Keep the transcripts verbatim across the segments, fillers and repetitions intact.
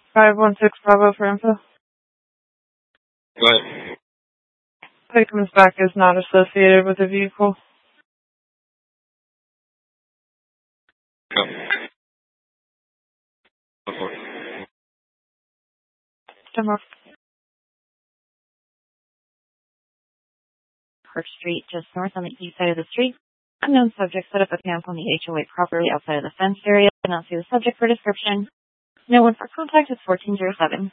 five one six Bravo for info. Go ahead. It comes back as not associated with the vehicle. Go. Go for it. Demo. Park Street, just north on the east side of the street. Unknown subject set up a camp on the H O A property outside of the fenced area. Did not see the subject for description. No one for contact is fourteen oh seven.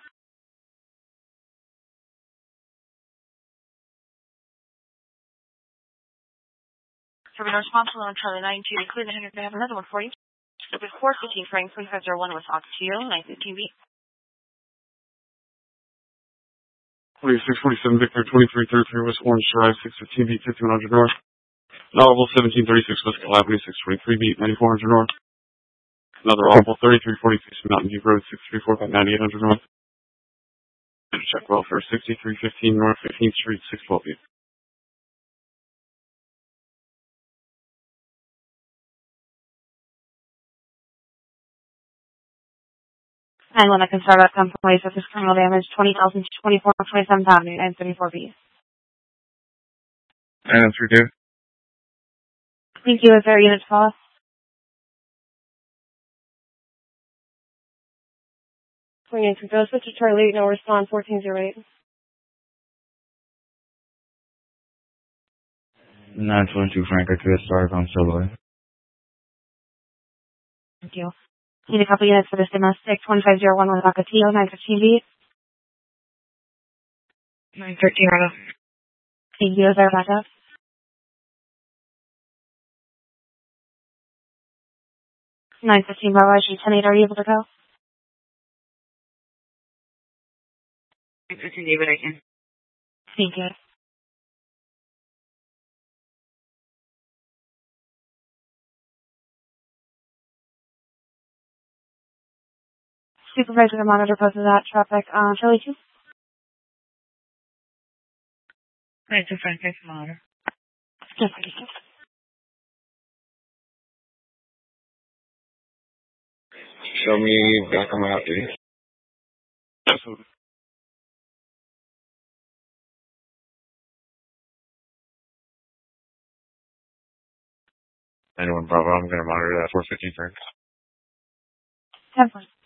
Serving responsible on Charlie nine two, including the Henry, I have another one for you. It was four fifteen Frank twenty-five oh one with Oxteo, nine fifteen B. forty-six forty-seven Victor, twenty-three thirty-three West Orange Drive, six fifteen beat, fifty-one hundred North. Audible seventeen thirty-six West Calabria, six twenty-three beat, ninety-four hundred North. Another audible thirty-three forty-six Mountain View Road, six three four five, ninety-eight hundred North. And check welfare, sixty-three fifteen North fifteenth Street, six twelve beat. And when I can start at some place with this criminal damage, twenty thousand twenty-four twenty-seven pound and thirty-four B. And three two. Thank you. Is there a unit to call us? twenty-eight to Joseph to Charlie, no response, fourteen oh eight. nine twenty-two Frank, I could start on Subway. Thank you. Need a couple units for this domestic, twenty-five oh one with Ocotillo, nine fifteen B. nine thirteen Rado. Thank you. Is there a backup? nine fifteen Bravo, I should ten eight, are you able to go? nine fifteen David, I can. Thank you. Supervisor to monitor posted at traffic on Charlie two. nine two Frank, I can monitor. Yes, thank you. Show me back on my out duty. Absolutely. Anyone Bravo, I'm going to monitor that four fifteen Frank. ten four.